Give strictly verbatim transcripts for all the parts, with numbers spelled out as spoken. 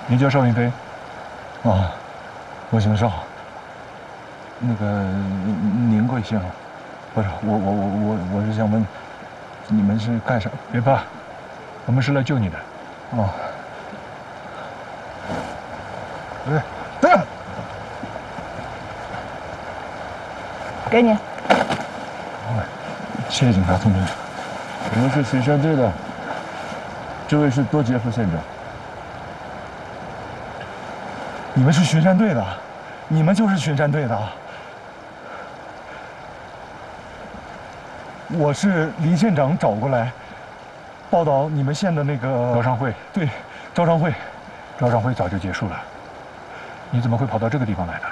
你叫邵云飞？ 啊，我姓邵。那个您贵姓？不是我我我我我是想问，你们是干啥？ 别怕，我们是来救你的。 哦。哎，等等。 给你。 哎，谢谢警察同志。 我们是巡山队的，这位是多杰夫县长。 你们是巡山队的，你们就是巡山队的。我是离县长找过来，报道你们县的那个招商会。 对，招商会， 招商会早就结束了，你怎么会跑到这个地方来的？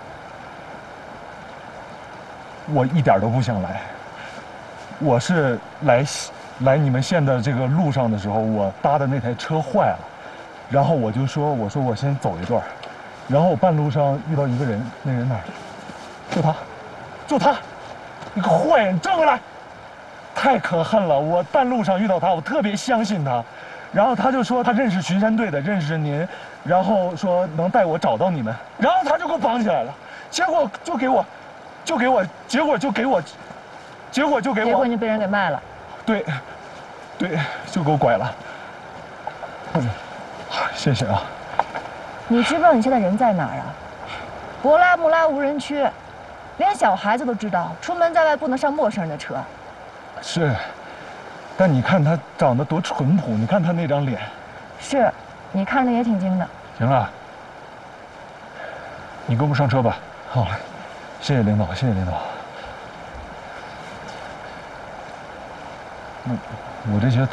我一点都不想来，我是来来你们县的这个路上的时候，我搭的那台车坏了，然后我就说，我说我先走一段，然后我半路上遇到一个人，那人哪儿？就他，就他，你个坏人，转过来！太可恨了！我半路上遇到他，我特别相信他，然后他就说他认识巡山队的，认识您，然后说能带我找到你们，然后他就给我绑起来了，结果就给我，就给我，结果就给我，结果就给我， 结果你被人给卖了。 对，对，就给我拐了。谢谢啊。 你知不知道你现在人在哪儿啊？博拉穆拉无人区，连小孩子都知道，出门在外不能上陌生人的车。 是，但你看他长得多淳朴，你看他那张脸。 是，你看着也挺精的。 行了，你跟我们上车吧。 好，谢谢领导，谢谢领导。我我这些